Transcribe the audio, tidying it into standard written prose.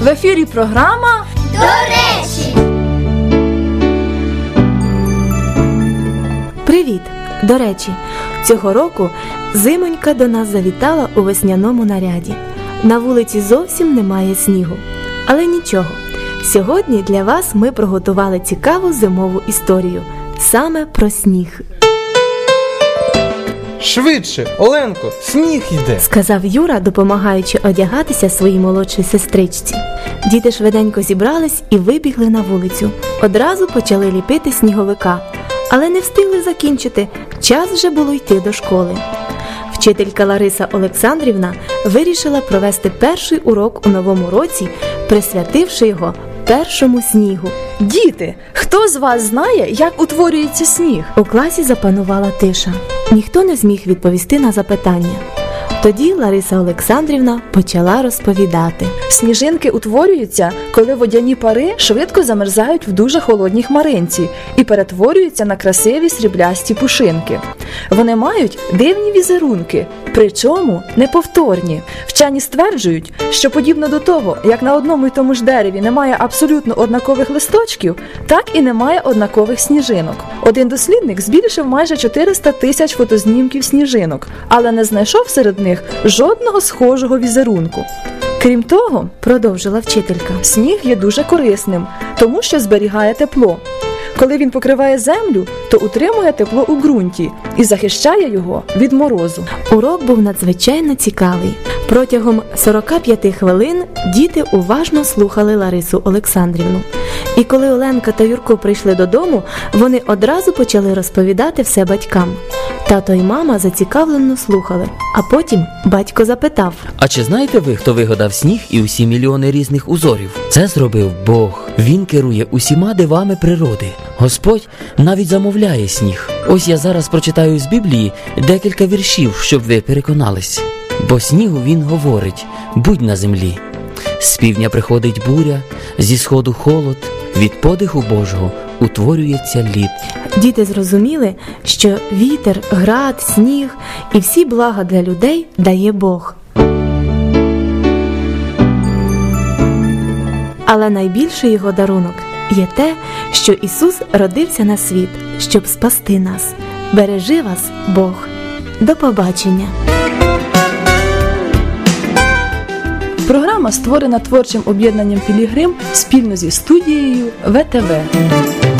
В ефірі програма «До речі». Привіт! До речі, цього року зимонька до нас завітала у весняному наряді. На вулиці зовсім немає снігу. Але нічого, сьогодні для вас ми приготували цікаву зимову історію. Саме про сніг. Швидше, Оленко, сніг іде, сказав Юра, допомагаючи одягатися своїй молодшій сестричці. Діти швиденько зібрались і вибігли на вулицю. Одразу почали ліпити сніговика, але не встигли закінчити, час вже було йти до школи. Вчителька Лариса Олександрівна вирішила провести перший урок у новому році, присвятивши його першому снігу. Діти, хто з вас знає, як утворюється сніг? У класі запанувала тиша. Ніхто не зміг відповісти на запитання. Тоді Лариса Олександрівна почала розповідати. Сніжинки утворюються, коли водяні пари швидко замерзають в дуже холодній хмаринці і перетворюються на красиві сріблясті пушинки. Вони мають дивні візерунки, причому неповторні. Вчені стверджують, що подібно до того, як на одному й тому ж дереві немає абсолютно однакових листочків, так і немає однакових сніжинок. Один дослідник збільшив майже 400 тисяч фотознімків сніжинок, але не знайшов серед них жодного схожого візерунку. Крім того, продовжила вчителька, сніг є дуже корисним, тому що зберігає тепло. Коли він покриває землю, то утримує тепло у ґрунті і захищає його від морозу. Урок був надзвичайно цікавий. Протягом 45 хвилин діти уважно слухали Ларису Олександрівну. І коли Оленка та Юрко прийшли додому, вони одразу почали розповідати все батькам. Тато і мама зацікавлено слухали, а потім батько запитав: «А чи знаєте ви, хто вигадав сніг і усі мільйони різних узорів? Це зробив Бог. Він керує усіма дивами природи. Господь навіть замовляє сніг. Ось я зараз прочитаю з Біблії декілька віршів, щоб ви переконались. Бо снігу він говорить: будь на землі. З півдня приходить буря, зі сходу холод, від подиху Божого утворюється лід». Діти зрозуміли, що вітер, град, сніг і всі блага для людей дає Бог. Але найбільший його дарунок є те, що Ісус родився на світ, щоб спасти нас. Бережи вас, Бог. До побачення. Програма створена творчим об'єднанням «Пілігрим» спільно зі студією ВТВ.